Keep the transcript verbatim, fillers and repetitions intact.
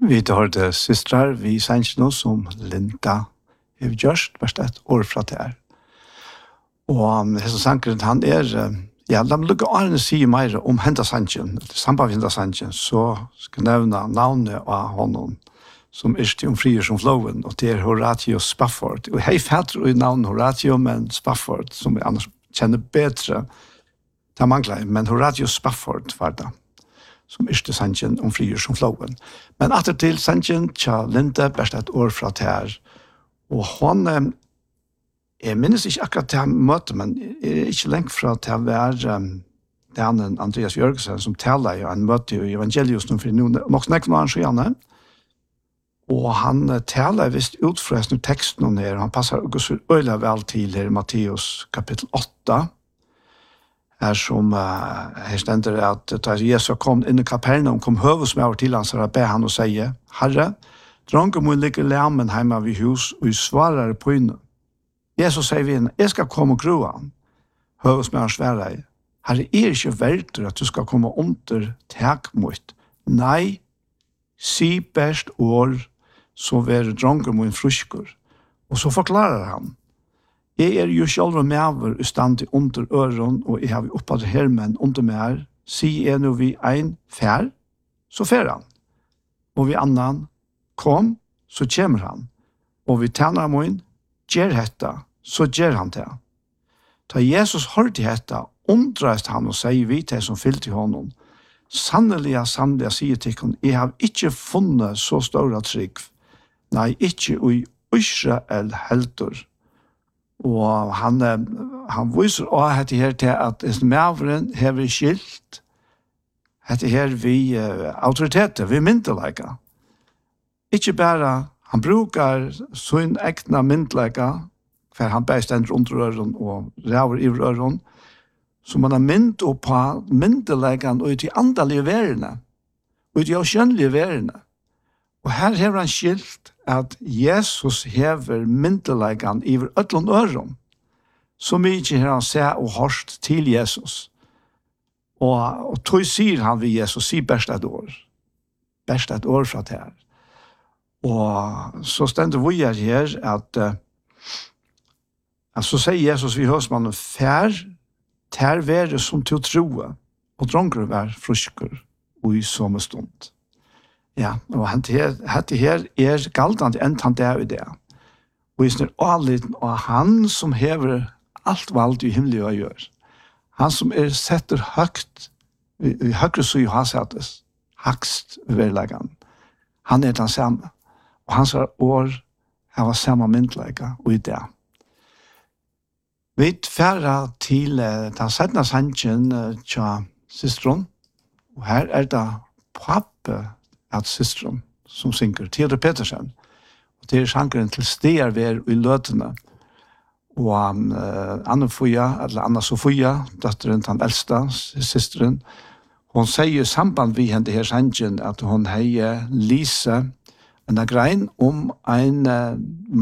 Vi tar det systrar, vi sender noe som Linda har gjort, bare et år fra det her. Og hese sankeren, han er, ja, la meg lukke årene si mer om Henda Sanchen, samband med Henda Sanchen, så skal jeg nevne navnet av honom, som er til frier som flowen, og det er Horatio Spafford. Og jeg fatter i navnet Horatio, men Spafford, som jeg annars kjenner bedre, det mangler, men Horatio Spafford var det, som er til Sanchen om frier som flowen. Men etter til Sanchen, tja Linda, bare et år fra det her, og hun, jeg minnes ikke akkurat til møte, men jeg er ikke lengt fra til å være um, den Andreas Jørgensen, som taler jo, han møtte jo evangelius nå for noen, nok snakker noen skjønne, og han uh, taler visst ut fra sånne teksten her, han passer også så øyelig vel til her i Matteus kapittel åtta, her som uh, her stender at da Jesus kom inn i Kapernaum, kom høvesmøver til han, så ber han og sier, Herre, dronken må ligge lemmen hjemme ved hus, og i svarer på inne. Jesus sier vi, jeg skal komme og grua han. Høves med hans svære. Herre, er ikke verdt at du skal komme under tak mot. Nei, si best år, så være dronker mot en frusker. Og så forklarer han. Jeg er jo selv med i stand til under øren, og jeg har oppad hermen under meg. Si er nå vi en fær, så fær han. Og vi annan kom, så kommer han. Og vi tjener mot gjør hetta, så gjør han det. Da Jesus hørte hetta, undreist han og sier vi til som fyllte honom. Sannelig, sannelig, sier til henne, jeg har ikke funnet så store trygg. Nei, ikke i Israel helter. Og han, han viser også dette her til at medveren har vi skilt. Dette her vi uh, autoriteter, vi myndelager. Ikke bare han brukar sin egna myndlega, for han bare stender under øren og ræver i øren, så man har mynd opp på myndelegan og ut i andalige verene, ut i avskjønnelige verene. Og her har han skilt at Jesus hever myndelegan i ødlån øren, så mye har han sett og hørt til Jesus. Og, og tog sier han ved Jesus, sier best et år. Best et år fra det her. Og så stender vi her at, uh, at så sier Jesus vi høsmannen, fær, tær være som til å troe, og dronker være frusker, og i samme stund. Ja, og dette her er galtende enn han det i det. Og i snart allit, og han som hever alt valgt i himmelig å gjøre, han som er setter høgt, i, i høyre så i hasettes, hakst verleggen, han er den samme. Og hans år har vært samme myndlega og i det. Vi færre til uh, den sedna sannsjen uh, til systeren, og her er det pappe at systeren som synger, Theodor Petersen. Og det er sangeren til steder vi er i løtene. Og um, uh, Anna Foya, eller Anna Sofia, datteren til den eldste systeren, hun sier i samband vi henne her sannsjen at hun heier Lise, en grein om en uh,